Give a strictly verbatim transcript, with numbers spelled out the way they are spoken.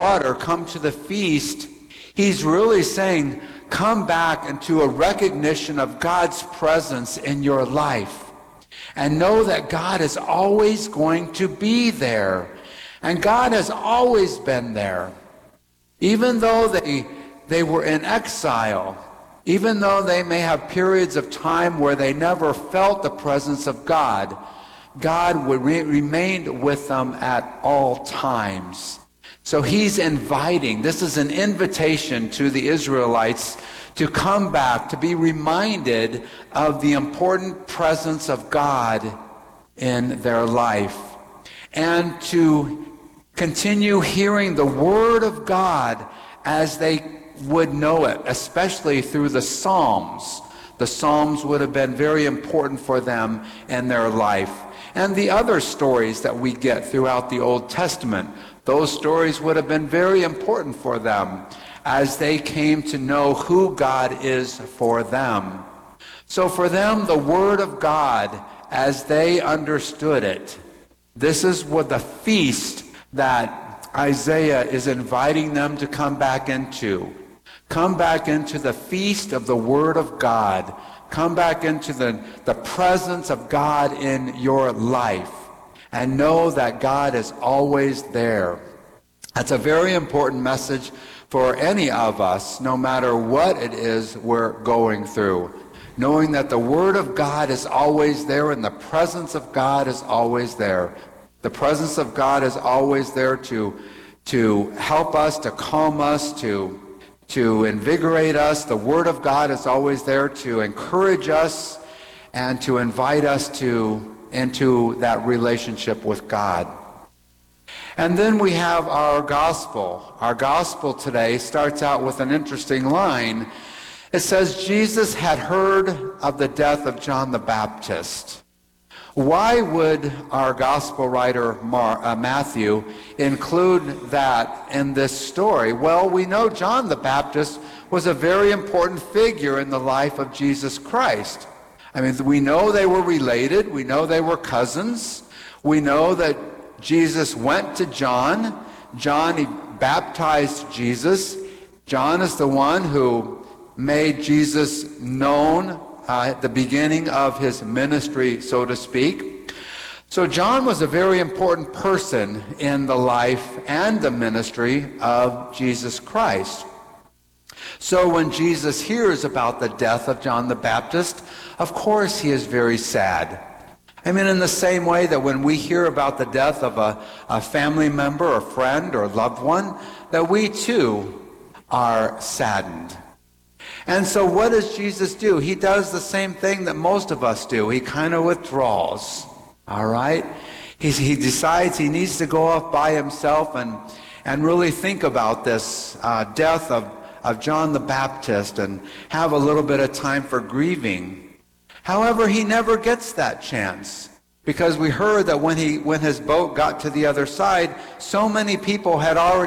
water, come to the feast, he's really saying, come back into a recognition of God's presence in your life. And know that God is always going to be there. And God has always been there. Even though they, they were in exile, even though they may have periods of time where they never felt the presence of God, God would re- remained with them at all times. So he's inviting, this is an invitation to the Israelites to come back, to be reminded of the important presence of God in their life, and to continue hearing the Word of God as they would know it, especially through the Psalms. The Psalms would have been very important for them in their life. And the other stories that we get throughout the Old Testament, those stories would have been very important for them as they came to know who God is for them. So for them, the Word of God, as they understood it, this is what the feast that Isaiah is inviting them to come back into. Come back into the feast of the Word of God. Come back into the, the presence of God in your life. And know that God is always there. That's a very important message for any of us, no matter what it is we're going through. Knowing that the Word of God is always there and the presence of God is always there. The presence of God is always there to, to help us, to calm us, to, to invigorate us. The Word of God is always there to encourage us and to invite us to into that relationship with God. And then we have our gospel. Our gospel today starts out with an interesting line. It says, Jesus had heard of the death of John the Baptist. Why would our gospel writer Mar, uh, Matthew include that in this story? Well, we know John the Baptist was a very important figure in the life of Jesus Christ. I mean, we know they were related. We know they were cousins. We know that Jesus went to John. John, he baptized Jesus. John is the one who made Jesus known uh, at the beginning of his ministry, so to speak. So John was a very important person in the life and the ministry of Jesus Christ. So when Jesus hears about the death of John the Baptist, of course he is very sad. I mean, in the same way that when we hear about the death of a, a family member or friend or loved one, that we too are saddened. And so what does Jesus do? He does the same thing that most of us do. He kind of withdraws, all right? He, he decides he needs to go off by himself and, and really think about this uh, death of, of John the Baptist and have a little bit of time for grieving. However, he never gets that chance, because we heard that when he when his boat got to the other side, so many people had already